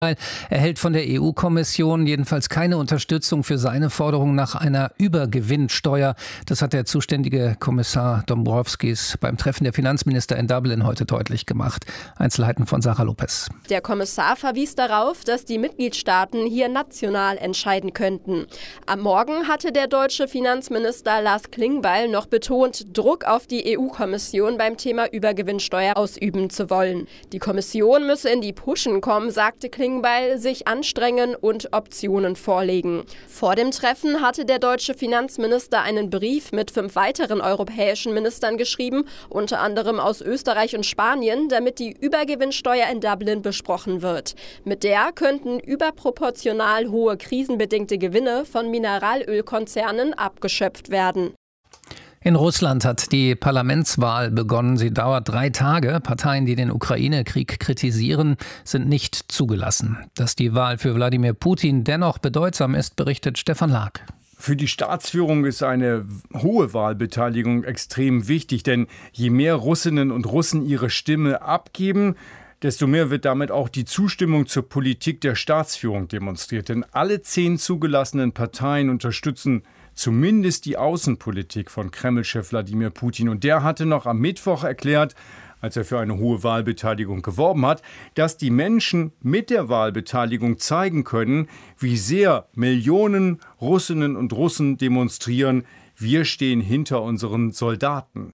erhält von der EU-Kommission jedenfalls keine Unterstützung für seine Forderung nach einer Übergewinnsteuer. Das hat der zuständige Kommissar Dombrovskis beim Treffen der Finanzminister in Dublin heute deutlich gemacht. Einzelheiten von Sarah Lopez. Der Kommissar verwies darauf, dass die Mitgliedstaaten hier national entscheiden könnten. Am Morgen hatte der deutsche Finanzminister Lars Klingbeil noch betont, Druck auf die EU-Kommission beim Thema Übergewinnsteuer ausüben zu wollen. Die Kommission müsse in die Puschen kommen, sagte Klingbeil, sich anstrengen und Optionen vorlegen. Vor dem Treffen hatte der deutsche Finanzminister einen Brief mit 5 weiteren europäischen Ministern geschrieben, unter anderem aus Österreich und Spanien, damit die Übergewinnsteuer in Dublin besprochen wird. Mit der könnten überproportional hohe krisenbedingte Gewinne von Mineralölkonzernen abgeschöpft werden. In Russland hat die Parlamentswahl begonnen. Sie dauert 3 Tage. Parteien, die den Ukraine-Krieg kritisieren, sind nicht zugelassen. Dass die Wahl für Wladimir Putin dennoch bedeutsam ist, berichtet Stefan Lag. Für die Staatsführung ist eine hohe Wahlbeteiligung extrem wichtig, denn je mehr Russinnen und Russen ihre Stimme abgeben, desto mehr wird damit auch die Zustimmung zur Politik der Staatsführung demonstriert. Denn alle 10 zugelassenen Parteien unterstützen zumindest die Außenpolitik von Kreml-Chef Wladimir Putin. Und der hatte noch am Mittwoch erklärt, als er für eine hohe Wahlbeteiligung geworben hat, dass die Menschen mit der Wahlbeteiligung zeigen können, wie sehr Millionen Russinnen und Russen demonstrieren, wir stehen hinter unseren Soldaten.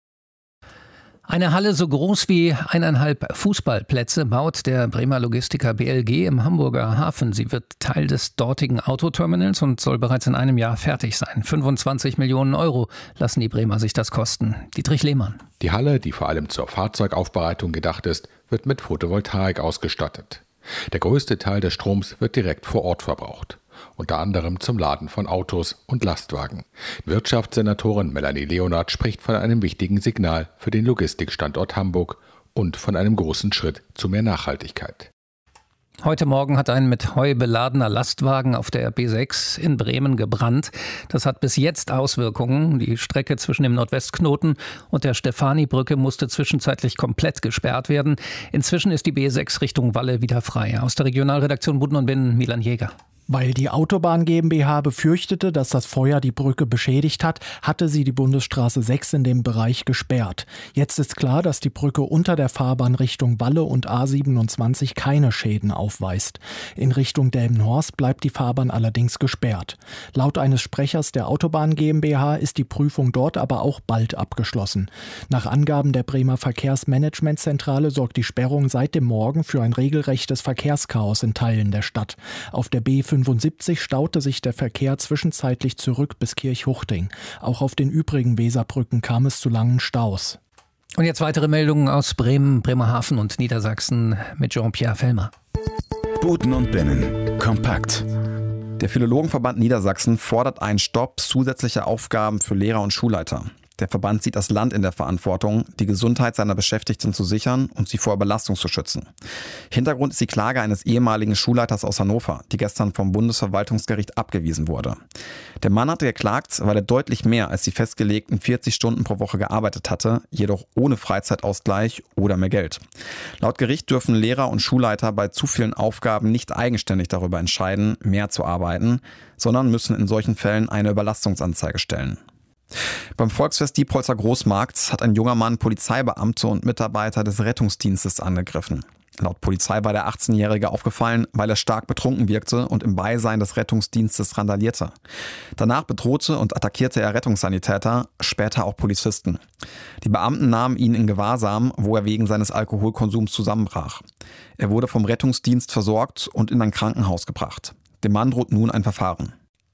Eine Halle so groß wie 1,5 Fußballplätze baut der Bremer Logistiker BLG im Hamburger Hafen. Sie wird Teil des dortigen Autoterminals und soll bereits in einem Jahr fertig sein. 25 Millionen Euro lassen die Bremer sich das kosten. Dietrich Lehmann. Die Halle, die vor allem zur Fahrzeugaufbereitung gedacht ist, wird mit Photovoltaik ausgestattet. Der größte Teil des Stroms wird direkt vor Ort verbraucht. Unter anderem zum Laden von Autos und Lastwagen. Wirtschaftssenatorin Melanie Leonard spricht von einem wichtigen Signal für den Logistikstandort Hamburg und von einem großen Schritt zu mehr Nachhaltigkeit. Heute Morgen hat ein mit Heu beladener Lastwagen auf der B6 in Bremen gebrannt. Das hat bis jetzt Auswirkungen. Die Strecke zwischen dem Nordwestknoten und der Stefani-Brücke musste zwischenzeitlich komplett gesperrt werden. Inzwischen ist die B6 Richtung Walle wieder frei. Aus der Regionalredaktion Budden und Binnen, Milan Jäger. Weil die Autobahn GmbH befürchtete, dass das Feuer die Brücke beschädigt hat, hatte sie die Bundesstraße 6 in dem Bereich gesperrt. Jetzt ist klar, dass die Brücke unter der Fahrbahn Richtung Walle und A27 keine Schäden aufweist. In Richtung Delmenhorst bleibt die Fahrbahn allerdings gesperrt. Laut eines Sprechers der Autobahn GmbH ist die Prüfung dort aber auch bald abgeschlossen. Nach Angaben der Bremer Verkehrsmanagementzentrale sorgt die Sperrung seit dem Morgen für ein regelrechtes Verkehrschaos in Teilen der Stadt. Auf der B75 staute sich der Verkehr zwischenzeitlich zurück bis Kirchhuchting. Auch auf den übrigen Weserbrücken kam es zu langen Staus. Und jetzt weitere Meldungen aus Bremen, Bremerhaven und Niedersachsen mit Jean-Pierre Fellmer. Budden und Binnen. Kompakt. Der Philologenverband Niedersachsen fordert einen Stopp zusätzlicher Aufgaben für Lehrer und Schulleiter. Der Verband sieht das Land in der Verantwortung, die Gesundheit seiner Beschäftigten zu sichern und sie vor Überlastung zu schützen. Hintergrund ist die Klage eines ehemaligen Schulleiters aus Hannover, die gestern vom Bundesverwaltungsgericht abgewiesen wurde. Der Mann hatte geklagt, weil er deutlich mehr als die festgelegten 40 Stunden pro Woche gearbeitet hatte, jedoch ohne Freizeitausgleich oder mehr Geld. Laut Gericht dürfen Lehrer und Schulleiter bei zu vielen Aufgaben nicht eigenständig darüber entscheiden, mehr zu arbeiten, sondern müssen in solchen Fällen eine Überlastungsanzeige stellen. Beim Volksfest Diepholzer Großmarkt hat ein junger Mann Polizeibeamte und Mitarbeiter des Rettungsdienstes angegriffen. Laut Polizei war der 18-Jährige aufgefallen, weil er stark betrunken wirkte und im Beisein des Rettungsdienstes randalierte. Danach bedrohte und attackierte er Rettungssanitäter, später auch Polizisten. Die Beamten nahmen ihn in Gewahrsam, wo er wegen seines Alkoholkonsums zusammenbrach. Er wurde vom Rettungsdienst versorgt und in ein Krankenhaus gebracht. Dem Mann droht nun ein Verfahren.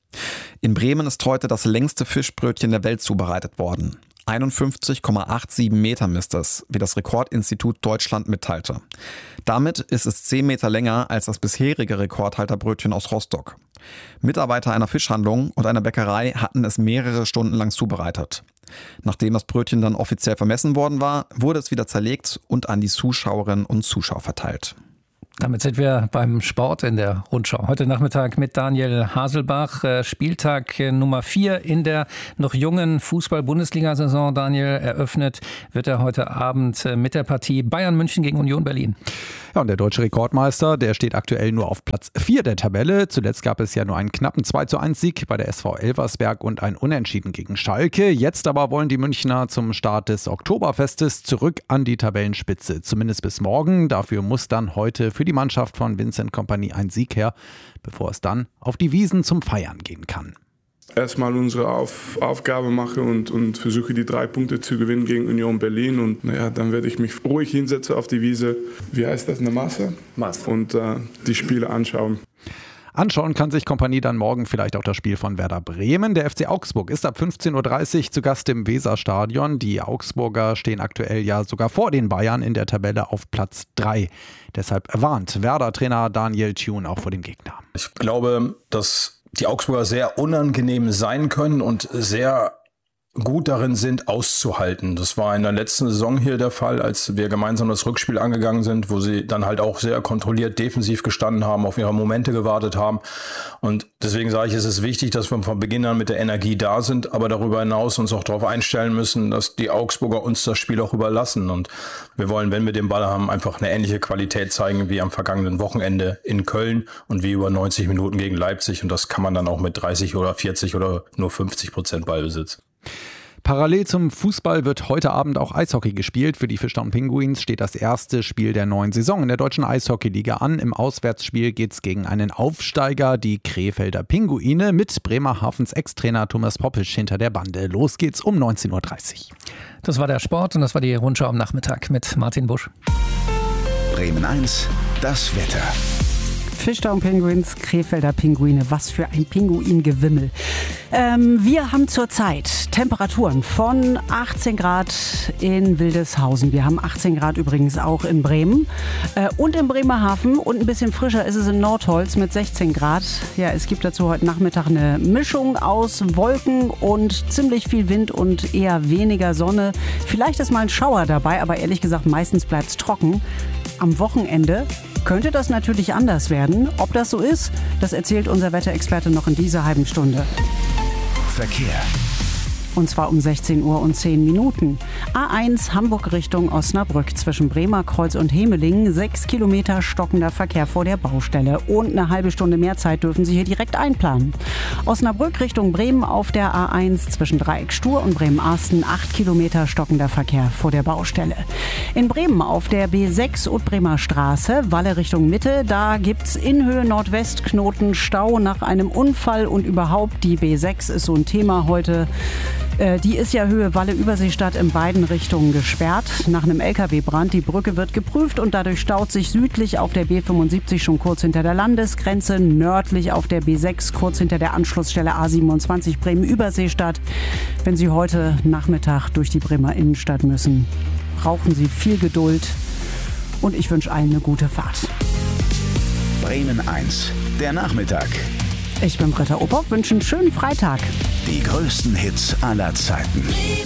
In Bremen ist heute das längste Fischbrötchen der Welt zubereitet worden. 51,87 Meter misst es, wie das Rekordinstitut Deutschland mitteilte. Damit ist es 10 Meter länger als das bisherige Rekordhalterbrötchen aus Rostock. Mitarbeiter einer Fischhandlung und einer Bäckerei hatten es mehrere Stunden lang zubereitet. Nachdem das Brötchen dann offiziell vermessen worden war, wurde es wieder zerlegt und an die Zuschauerinnen und Zuschauer verteilt. Damit sind wir beim Sport in der Rundschau. Heute Nachmittag mit Daniel Haselbach. Spieltag Nummer 4 in der noch jungen Fußball-Bundesliga-Saison. Daniel, eröffnet wird er heute Abend mit der Partie Bayern München gegen Union Berlin. Ja, und der deutsche Rekordmeister, der steht aktuell nur auf Platz 4 der Tabelle. Zuletzt gab es ja nur einen knappen 2:1-Sieg bei der SV Elversberg und ein Unentschieden gegen Schalke. Jetzt aber wollen die Münchner zum Start des Oktoberfestes zurück an die Tabellenspitze. Zumindest bis morgen. Dafür muss dann heute für die Mannschaft von Vincent Kompany ein Sieg her, bevor es dann auf die Wiesn zum Feiern gehen kann. Erstmal unsere Aufgabe mache und versuche, die 3 Punkte zu gewinnen gegen Union Berlin. Und dann werde ich mich ruhig hinsetzen auf die Wiese. Wie heißt das? Eine Masse? Und die Spiele anschauen. Anschauen kann sich Kompany dann morgen vielleicht auch das Spiel von Werder Bremen. Der FC Augsburg ist ab 15:30 Uhr zu Gast im Weserstadion. Die Augsburger stehen aktuell ja sogar vor den Bayern in der Tabelle auf Platz 3. Deshalb warnt Werder-Trainer Daniel Thune auch vor dem Gegner. Ich glaube, dass die Augsburger sehr unangenehm sein können und sehr gut darin sind, auszuhalten. Das war in der letzten Saison hier der Fall, als wir gemeinsam das Rückspiel angegangen sind, wo sie dann halt auch sehr kontrolliert defensiv gestanden haben, auf ihre Momente gewartet haben. Und deswegen sage ich, es ist wichtig, dass wir von Beginn an mit der Energie da sind, aber darüber hinaus uns auch darauf einstellen müssen, dass die Augsburger uns das Spiel auch überlassen. Und wir wollen, wenn wir den Ball haben, einfach eine ähnliche Qualität zeigen wie am vergangenen Wochenende in Köln und wie über 90 Minuten gegen Leipzig. Und das kann man dann auch mit 30 oder 40 oder nur 50% Ballbesitz. Parallel zum Fußball wird heute Abend auch Eishockey gespielt. Für die Fischtown Pinguins steht das erste Spiel der neuen Saison in der deutschen Eishockeyliga an. Im Auswärtsspiel geht es gegen einen Aufsteiger, die Krefelder Pinguine, mit Bremerhavens Ex-Trainer Thomas Poppisch hinter der Bande. Los geht's um 19:30 Uhr. Das war der Sport und das war die Rundschau am Nachmittag mit Martin Busch. Bremen 1, das Wetter. Fischtown Penguins, Krefelder Pinguine, was für ein Pinguingewimmel. Wir haben zurzeit Temperaturen von 18 Grad in Wildeshausen. Wir haben 18 Grad übrigens auch in Bremen und in Bremerhaven. Und ein bisschen frischer ist es in Nordholz mit 16 Grad. Ja, es gibt dazu heute Nachmittag eine Mischung aus Wolken und ziemlich viel Wind und eher weniger Sonne. Vielleicht ist mal ein Schauer dabei, aber ehrlich gesagt, meistens bleibt es trocken. Am Wochenende könnte das natürlich anders werden. Ob das so ist, das erzählt unser Wetterexperte noch in dieser halben Stunde. Verkehr. Und zwar um 16 Uhr und 10 Minuten. A1 Hamburg Richtung Osnabrück zwischen Bremerkreuz und Hemelingen. 6 Kilometer stockender Verkehr vor der Baustelle. Und eine halbe Stunde mehr Zeit dürfen Sie hier direkt einplanen. Osnabrück Richtung Bremen auf der A1 zwischen Dreieck Stur und Bremen-Arsten. 8 Kilometer stockender Verkehr vor der Baustelle. In Bremen auf der B6 und Bremer Straße, Walle Richtung Mitte. Da gibt's in Höhe Nordwestknoten Stau nach einem Unfall und überhaupt die B6 ist so ein Thema heute. Die ist ja Höhe Walle-Überseestadt in beiden Richtungen gesperrt. Nach einem LKW-Brand. Die Brücke wird geprüft und dadurch staut sich südlich auf der B75 schon kurz hinter der Landesgrenze, nördlich auf der B6 kurz hinter der Anschlussstelle A27 Bremen-Überseestadt. Wenn Sie heute Nachmittag durch die Bremer Innenstadt müssen, brauchen Sie viel Geduld und ich wünsche allen eine gute Fahrt. Bremen 1, der Nachmittag. Ich bin Britta Ophoff, wünsche einen schönen Freitag. Die größten Hits aller Zeiten.